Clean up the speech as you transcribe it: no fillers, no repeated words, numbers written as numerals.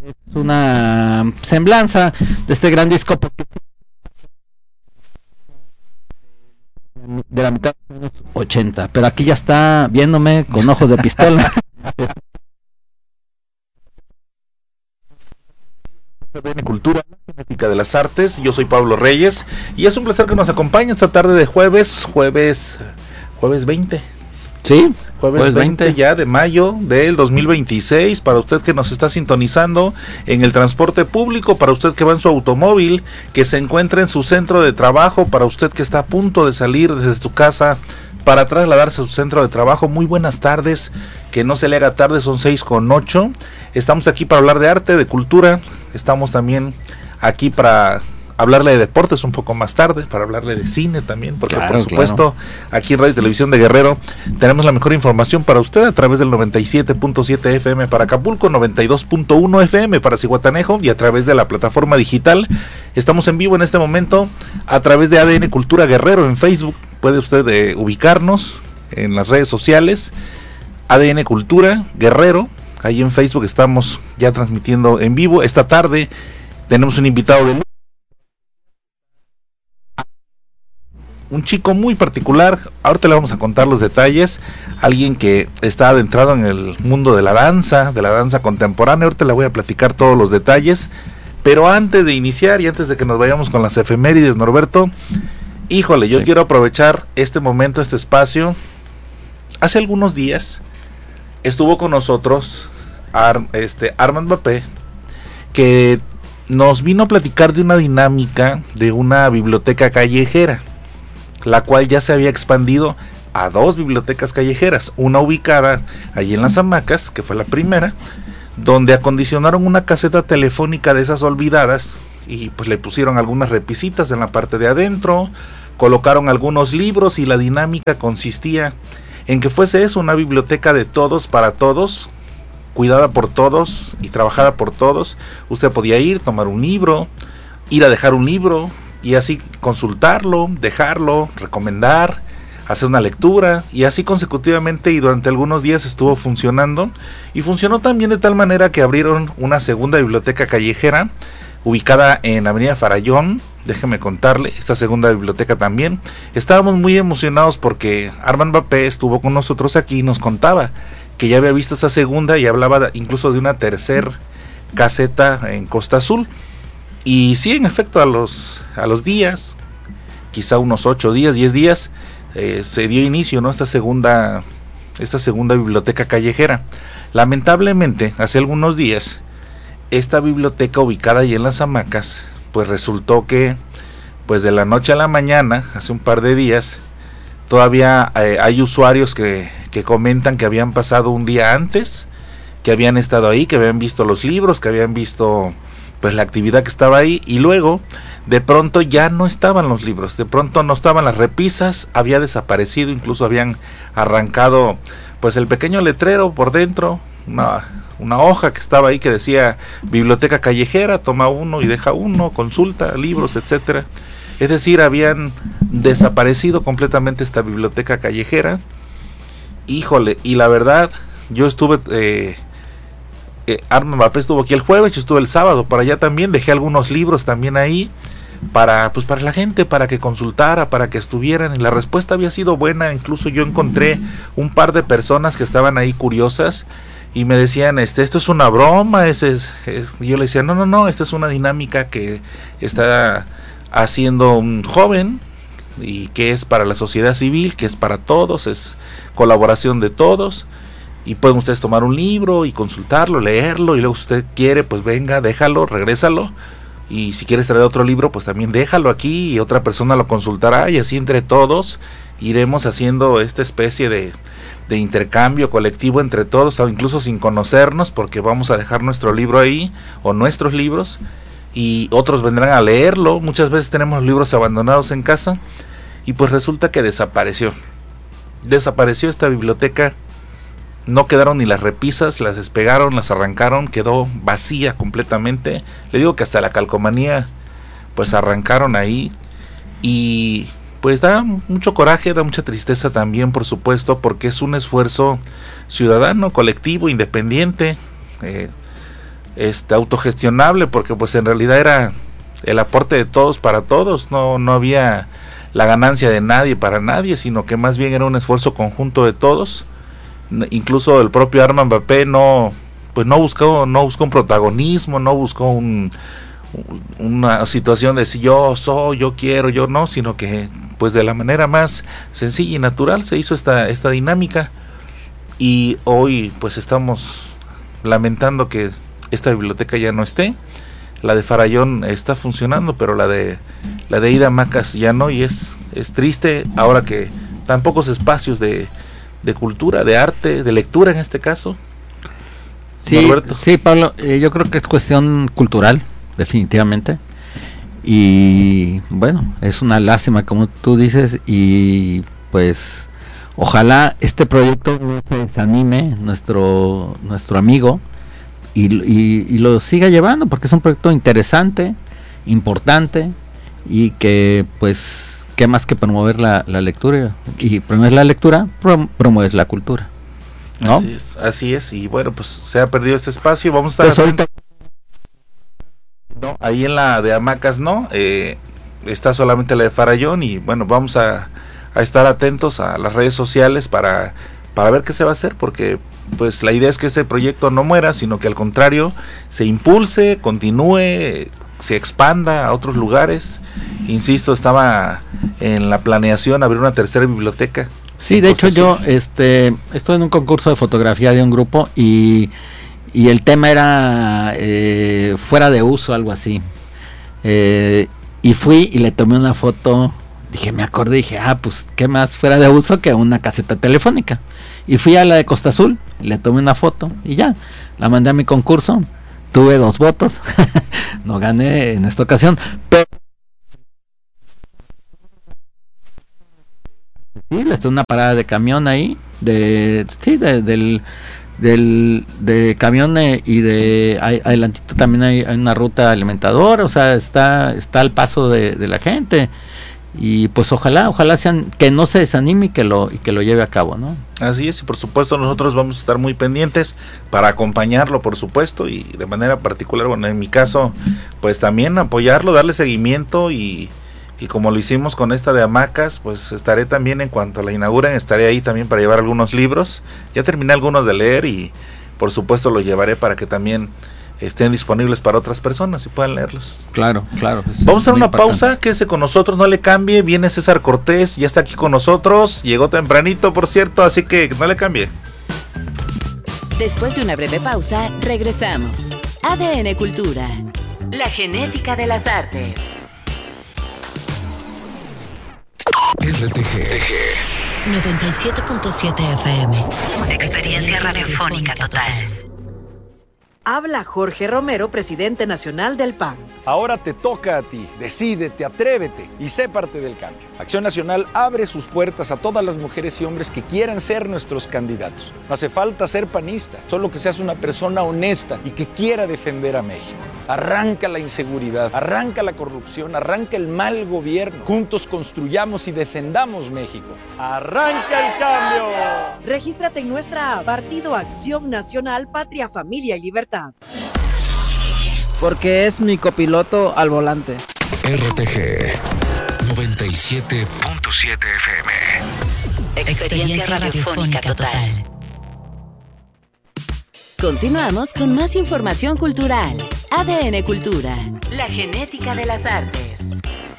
una semblanza de este gran disco de la mitad de los 80, pero aquí ya está viéndome con ojos de pistola. ADN Cultura, Genética de las Artes. Yo soy Pablo Reyes y es un placer que nos acompañe esta tarde de jueves 20. Sí, jueves 20 ya de mayo del 2026, para usted que nos está sintonizando en el transporte público, para usted que va en su automóvil, que se encuentra en su centro de trabajo, para usted que está a punto de salir desde su casa para trasladarse a su centro de trabajo. Muy buenas tardes, que no se le haga tarde, son 6:08. Estamos aquí para hablar de arte, de cultura, estamos también aquí para hablarle de deportes un poco más tarde, para hablarle de cine también, porque por supuesto, aquí en Radio y Televisión de Guerrero tenemos la mejor información para usted a través del 97.7 FM para Acapulco, 92.1 FM para Zihuatanejo y a través de la plataforma digital. Estamos en vivo en este momento a través de ADN Cultura Guerrero en Facebook. Puede usted ubicarnos en las redes sociales, ADN Cultura Guerrero. Ahí en Facebook estamos ya transmitiendo en vivo. Esta tarde tenemos un invitado de un chico muy particular. Ahorita le vamos a contar los detalles. Alguien que está adentrado en el mundo de la danza contemporánea. Ahorita le voy a platicar todos los detalles. Pero antes de iniciar y antes de que nos vayamos con las efemérides, Norberto, híjole, yo quiero aprovechar este momento, este espacio. Hace algunos días estuvo con nosotros Armand Mbappé, que nos vino a platicar de una dinámica de una biblioteca callejera, la cual ya se había expandido a 2 bibliotecas callejeras, una ubicada allí en Las Hamacas, que fue la primera, donde acondicionaron una caseta telefónica de esas olvidadas y pues le pusieron algunas repisitas en la parte de adentro, colocaron algunos libros y la dinámica consistía en que fuese eso, una biblioteca de todos para todos, cuidada por todos y trabajada por todos. Usted podía ir, tomar un libro, ir a dejar un libro y así consultarlo, dejarlo, recomendar, hacer una lectura y así consecutivamente, y durante algunos días estuvo funcionando y funcionó también de tal manera que abrieron una segunda biblioteca callejera ubicada en Avenida Farallón. Déjeme contarle, esta segunda biblioteca también estábamos muy emocionados porque Armand Mbappé estuvo con nosotros aquí y nos contaba que ya había visto esa segunda y hablaba incluso de una tercer caseta en Costa Azul. Y sí, en efecto, a los días, quizá unos 8 días, 10 días, se dio inicio, ¿no?, esta segunda biblioteca callejera. Lamentablemente, hace algunos días, esta biblioteca ubicada ahí en Las Hamacas, pues resultó que, pues de la noche a la mañana, hace un par de días, todavía hay usuarios que comentan que habían pasado un día antes, que habían estado ahí, que habían visto los libros, que habían visto pues la actividad que estaba ahí, y luego de pronto ya no estaban los libros, de pronto no estaban las repisas, había desaparecido, incluso habían arrancado pues el pequeño letrero por dentro, una hoja que estaba ahí que decía biblioteca callejera, toma uno y deja uno, consulta, libros, etcétera. Es decir, habían desaparecido completamente esta biblioteca callejera. Híjole, y la verdad, yo estuve Armand Mbappé estuvo aquí el jueves, yo estuve el sábado para allá también, dejé algunos libros también ahí para la gente, para que consultara, para que estuvieran, y la respuesta había sido buena. Incluso yo encontré un par de personas que estaban ahí curiosas y me decían, esto es una broma, yo le decía, no, esta es una dinámica que está haciendo un joven y que es para la sociedad civil, que es para todos, es colaboración de todos. Y pueden ustedes tomar un libro y consultarlo, leerlo, y luego si usted quiere, pues venga, déjalo, regrésalo. Y si quieres traer otro libro, pues también déjalo aquí y otra persona lo consultará, y así entre todos iremos haciendo esta especie de intercambio colectivo entre todos, o incluso sin conocernos, porque vamos a dejar nuestro libro ahí, o nuestros libros, y otros vendrán a leerlo. Muchas veces tenemos libros abandonados en casa, y pues resulta que desapareció esta biblioteca. No quedaron ni las repisas, las despegaron, las arrancaron, quedó vacía completamente. Le digo que hasta la calcomanía pues arrancaron ahí, y pues da mucho coraje, da mucha tristeza también, por supuesto, porque es un esfuerzo ciudadano, colectivo, independiente, autogestionable, porque pues en realidad era el aporte de todos para todos, no había la ganancia de nadie para nadie, sino que más bien era un esfuerzo conjunto de todos. Incluso el propio Armand Mbappé no buscó un protagonismo, no buscó una situación de si yo quiero, yo no, sino que pues de la manera más sencilla y natural se hizo esta dinámica. Y hoy pues estamos lamentando que esta biblioteca ya no esté. La de Farallón está funcionando, pero la de Ida Hamacas ya no, y es triste ahora que tan pocos espacios de cultura, de arte, de lectura en este caso. Sí, Pablo, yo creo que es cuestión cultural, definitivamente. Y bueno, es una lástima, como tú dices, y pues ojalá este proyecto no se desanime, nuestro amigo, y lo siga llevando, porque es un proyecto interesante, importante, y que pues qué más que promover la lectura, y promover la lectura, promueves la cultura, ¿no? Así es, y bueno, pues se ha perdido este espacio, vamos a estar no, ahí en la de Hamacas está solamente la de Farallón, y bueno, vamos a estar atentos a las redes sociales para ver qué se va a hacer, porque pues la idea es que este proyecto no muera, sino que al contrario se impulse, continúe, se expanda a otros lugares. Insisto, estaba en la planeación abrir una tercera biblioteca. Sí, de hecho yo estoy en un concurso de fotografía de un grupo y el tema era fuera de uso, algo así. Y fui y le tomé una foto. Me acordé, pues qué más fuera de uso que una caseta telefónica. Y fui a la de Costa Azul, le tomé una foto y ya, la mandé a mi concurso, tuve 2 votos, no gané en esta ocasión, pero sí, le estuve una parada de camión ahí, de camión, y de adelantito también hay una ruta alimentadora, o sea, está al paso de la gente. Y pues ojalá sean, que no se desanime y que lo lleve a cabo, ¿no? Así es, y por supuesto nosotros vamos a estar muy pendientes para acompañarlo, por supuesto, y de manera particular, bueno, en mi caso, pues también apoyarlo, darle seguimiento, y como lo hicimos con esta de Hamacas, pues estaré también, en cuanto la inauguren, estaré ahí también para llevar algunos libros. Ya terminé algunos de leer y por supuesto los llevaré para que también estén disponibles para otras personas y puedan leerlos. Claro. Vamos a hacer una pausa, quédese con nosotros, no le cambie. Viene César Cortés, ya está aquí con nosotros, llegó tempranito, por cierto, así que no le cambie. Después de una breve pausa, regresamos. ADN Cultura, la genética de las artes. RTG 97.7 FM. Experiencia radiofónica total. Habla Jorge Romero, presidente nacional del PAN. Ahora te toca a ti. Decídete, atrévete y sé parte del cambio. Acción Nacional abre sus puertas a todas las mujeres y hombres que quieran ser nuestros candidatos. No hace falta ser panista, solo que seas una persona honesta y que quiera defender a México. Arranca la inseguridad, arranca la corrupción, arranca el mal gobierno. Juntos construyamos y defendamos México. ¡Arranca el cambio! Regístrate en nuestra app Partido Acción Nacional, Patria, Familia y Libertad. Porque es mi copiloto al volante. RTG 97.7 FM. Experiencia radiofónica total. Continuamos con más información cultural. ADN Cultura, la genética de las artes.